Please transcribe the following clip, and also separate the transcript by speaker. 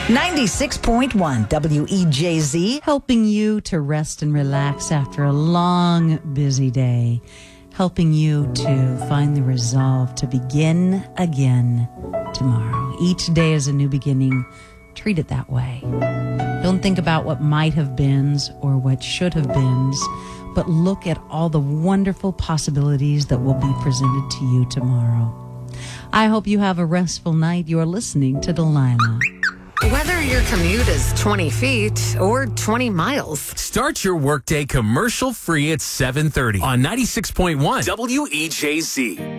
Speaker 1: 96.1 WEJZ.
Speaker 2: Helping you to rest and relax after a long, busy day. Helping you to find the resolve to begin again tomorrow. Each day is a new beginning. Treat it that way. Don't think about what might have been or what should have been, but look at all the wonderful possibilities that will be presented to you tomorrow. I hope you have a restful night. You are listening to Delilah.
Speaker 3: Whether your commute is 20 feet or 20 miles.
Speaker 4: Start your workday commercial free at 7:30 on 96.1 WEJZ.